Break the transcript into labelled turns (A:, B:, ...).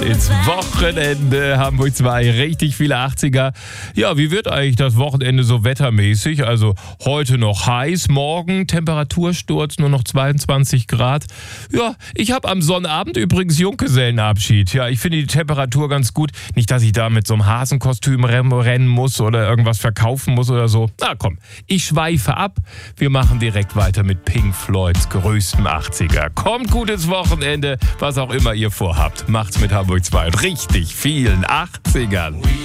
A: Start ins Wochenende. Hamburg 2, richtig viele 80er. Ja, wie wird eigentlich das Wochenende so wettermäßig? Also heute noch heiß, morgen Temperatursturz nur noch 22 Grad. Ja, ich habe am Sonnabend übrigens Junggesellenabschied. Ja, ich finde die Temperatur ganz gut. Nicht, dass ich da mit so einem Hasenkostüm rennen muss oder irgendwas verkaufen muss oder so. Na komm, ich schweife ab. Wir machen direkt weiter mit Pink Floyds größtem 80er. Kommt gut ins Wochenende, was auch immer ihr vorhabt. Macht's mit Hamburg 2 und richtig vielen 80ern.